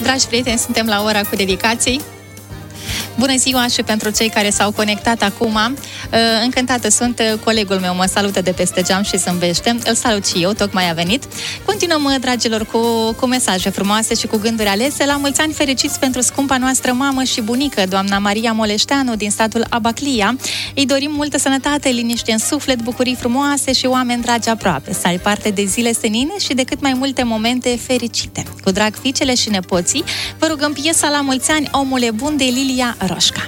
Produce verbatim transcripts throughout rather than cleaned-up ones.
Dragi prieteni, suntem la ora cu dedicații. Bună ziua și pentru cei care s-au conectat acum. Încântată sunt, colegul meu mă salută de peste geam și zâmbește. Îl salut și eu, tocmai a venit. Continuăm, dragilor, cu, cu mesaje frumoase și cu gânduri alese. La mulți ani fericiți pentru scumpa noastră mamă și bunică, doamna Maria Moleșteanu, din statul Abaclia. Îi dorim multă sănătate, liniște în suflet, bucurii frumoase și oameni dragi aproape. Să ai parte de zile senine și de cât mai multe momente fericite. Cu drag fiicele și nepoții, vă rugăm piesa La mulți ani, omule bun, de Lilia Roșca.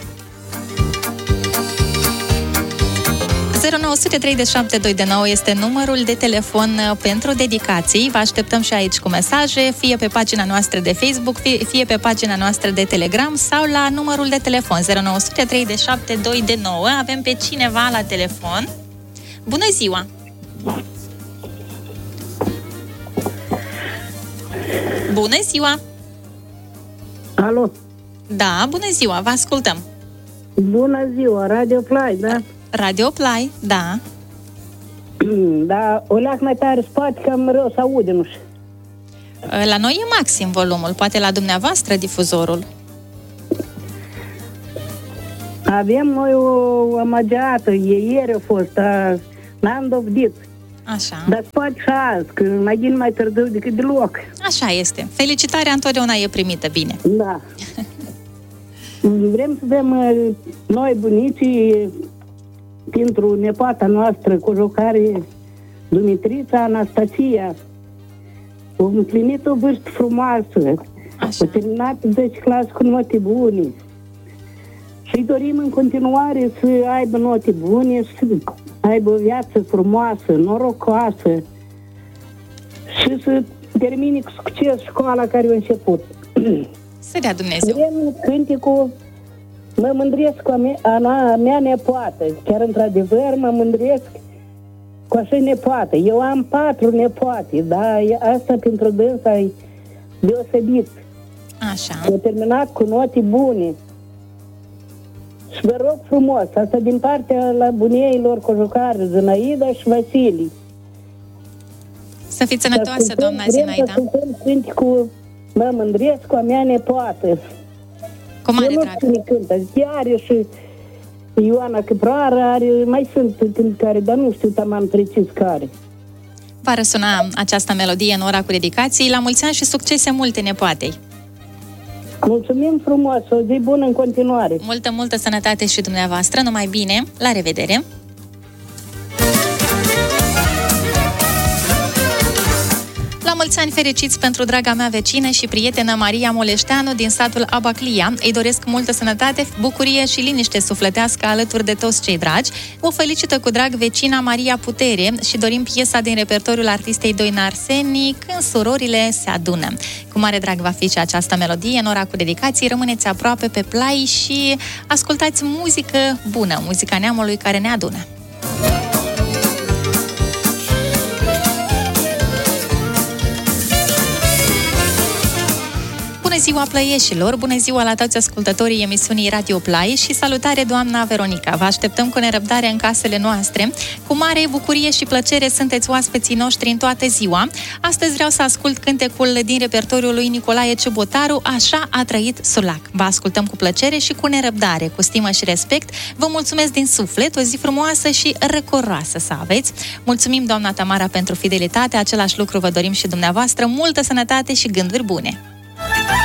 zero nouă zero trei șapte doi nouă este numărul de telefon pentru dedicații. Vă așteptăm și aici cu mesaje, fie pe pagina noastră de Facebook, fie, fie pe pagina noastră de Telegram sau la numărul de telefon zero nouă zero trei șapte doi nouă. Avem pe cineva la telefon. Bună ziua! Bună ziua! Alo! Da, bună ziua, vă ascultăm. Bună ziua, Radio Play, da? Radio Play, da. Da, o leac mai tare spate, că am rău să aude, nu știu. La noi e maxim volumul, poate la dumneavoastră difuzorul. Avem noi o amageată, ieri a fost, dar n-am dovedit. Așa. Dar poate și azi, că mai gând mai târziu decât deloc. Așa este. Felicitarea întotdeauna e primită bine. Da. Vrem să vedem noi, bunicii, pentru nepoata noastră, cu jocare Dumitrița Anastasia. A împlinit o vârstă frumoasă. Așa. A terminat zece clase cu note bune. Și dorim în continuare să aibă note bune și să aibă o viață frumoasă, norocoasă și să termine cu succes școala care a început. Să dea Dumnezeu. Vrem cânticul Mă mândresc cu a mea, a mea nepoată. Chiar într-adevăr mă mândresc cu așa nepoată. Eu am patru nepoate, dar asta pentru dânsa e deosebit. Așa. A terminat cu note bune. Și vă rog frumos, asta din partea la bunieilor cu jucare, Zinaida și Vasili. Să fiți sănătoasă, doamna Zinaida. Vrem să cântăm cânticul Mă mândresc cu a mea nepoată. Cu mare Eu drag. nu știu cântă, are și Ioana Căprară, are, mai sunt care, dar nu știu taman precis care. Va răsuna această melodie în ora cu dedicații. La mulți ani și succese multe nepoatei. Mulțumim frumos, o zi bună în continuare. Multă, multă sănătate și dumneavoastră, numai bine. La revedere! La mulți ani fericiți pentru draga mea vecină și prietenă Maria Moleșteanu din satul Abaclia. Îi doresc multă sănătate, bucurie și liniște sufletească alături de toți cei dragi. O felicită cu drag vecina Maria Putere și dorim piesa din repertoriul artistei Doina Arseni, Când surorile se adună. Cu mare drag va fi și această melodie în ora cu dedicații. Rămâneți aproape pe play și ascultați muzică bună, muzica neamului care ne adună. Bună ziua, plăieșilor! Bună ziua la toți ascultătorii emisiunii Radio Play și salutare, doamna Veronica! Vă așteptăm cu nerăbdare în casele noastre. Cu mare bucurie și plăcere sunteți oaspeții noștri în toată ziua. Astăzi vreau să ascult cântecul din repertoriul lui Nicolae Ciubotaru, Așa a trăit Sulac. Vă ascultăm cu plăcere și cu nerăbdare, cu stimă și respect. Vă mulțumesc din suflet, o zi frumoasă și răcoroasă să aveți. Mulțumim, doamna Tamara, pentru fidelitate, același lucru vă dorim și dumneavoastră, multă sănătate și gânduri bune!